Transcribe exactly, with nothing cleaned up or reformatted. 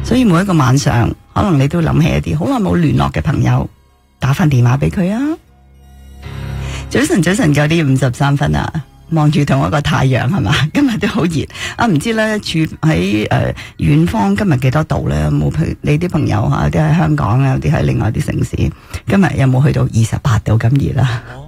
所以每一個晚上，可能你都諗起一啲好耐冇聯絡嘅朋友，打翻電話俾佢啊！早晨，早晨，九點五十三分啊！望住同一個太陽係嘛？今日都好熱啊！唔知咧住喺誒遠方今日幾多度咧？有冇譬如你啲朋友吓，有啲喺香港啊，有啲喺另外啲城市，今日有冇去到二十八度咁熱啦？